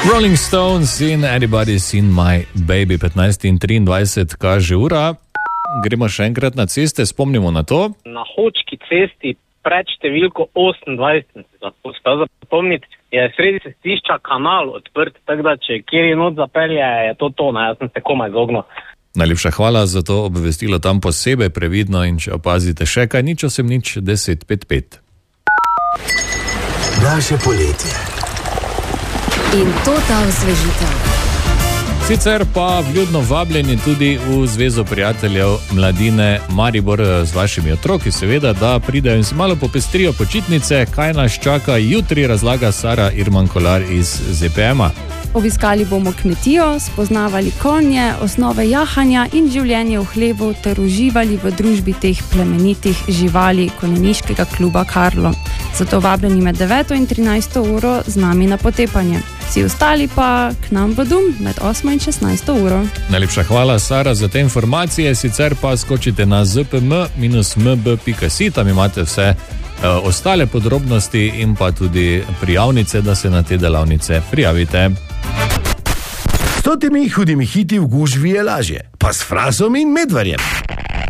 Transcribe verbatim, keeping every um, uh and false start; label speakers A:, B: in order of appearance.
A: Rolling Stones in Anybody's Seen My Baby, petnajst in triindvajset kaže ura. Gremo še enkrat na ceste, spomnimo na to.
B: Na Hočki cesti pred številko osemindvajset, zato spet zapomniti, je sredi cestišča kanal odprt, tako da če kjer je noč zapelje, je to to, ne, jaz sem se komaj izognil.
A: Najlepša hvala za to obvestilo tam posebej, previdno, in če opazite še kaj, nič osem nič deset pet pet.
C: Naše poletje.
D: In to ta osvežitev.
A: Sicer pa vljudno vabljeni tudi v Zvezo prijateljev mladine Maribor z vašimi otroki, seveda, da pridejo in si malo popestrijo počitnice. Kaj nas čaka jutri, razlaga Sara Irman Kolar iz Z P M-a.
E: Obiskali bomo kmetijo, spoznavali konje, osnove jahanja in življenje v hlevu ter uživali v družbi teh plemenitih živali konjeniškega kluba Karlo. Zato vabljeni med deveto in trinajsto uro z nami na potepanje. Vsi ostali pa k nam v dom med osmo in šestnajsto uro.
A: Najlepša hvala, Sara, za te informacije. Sicer pa skočite na zpm mb pika si, tam imate vse uh, ostale podrobnosti in pa tudi prijavnice, da se na te delavnice prijavite.
C: S temi hudimi hiti v gužvi je lažje, pa s Frasom in Medvarjem.